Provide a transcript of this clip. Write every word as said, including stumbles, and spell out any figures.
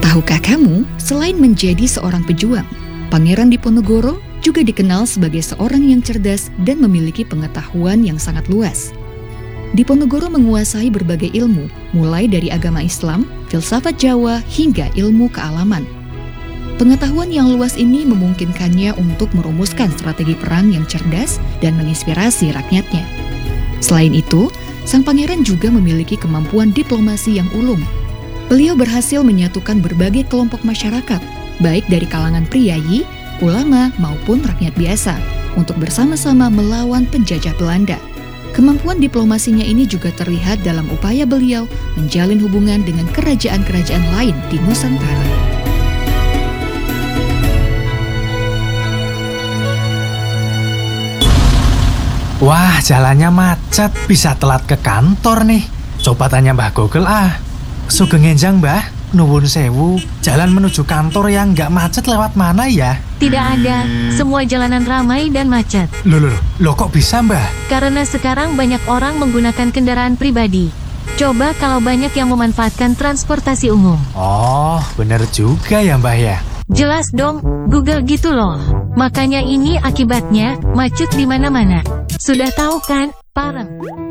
Tahukah kamu, selain menjadi seorang pejuang, Pangeran Diponegoro juga dikenal sebagai seorang yang cerdas dan memiliki pengetahuan yang sangat luas. Diponegoro menguasai berbagai ilmu, mulai dari agama Islam, filsafat Jawa, hingga ilmu kealaman. Pengetahuan yang luas ini memungkinkannya untuk merumuskan strategi perang yang cerdas dan menginspirasi rakyatnya. Selain itu, sang pangeran juga memiliki kemampuan diplomasi yang ulung. Beliau berhasil menyatukan berbagai kelompok masyarakat, baik dari kalangan priyayi, ulama, maupun rakyat biasa, untuk bersama-sama melawan penjajah Belanda. Kemampuan diplomasinya ini juga terlihat dalam upaya beliau menjalin hubungan dengan kerajaan-kerajaan lain di Nusantara. Wah, jalannya macet, bisa telat ke kantor nih. Coba tanya Mbah Google ah. Sugeng enjang Mbah, nuwun sewu, jalan menuju kantor yang nggak macet lewat mana ya? Tidak ada, semua jalanan ramai dan macet. Loh, loh, loh kok bisa Mbah? Karena sekarang banyak orang menggunakan kendaraan pribadi. Coba kalau banyak yang memanfaatkan transportasi umum. Oh, bener juga ya Mbah ya. Jelas dong, Google gitu loh. Makanya ini akibatnya, macet di mana-mana. Sudah tahu kan, parem.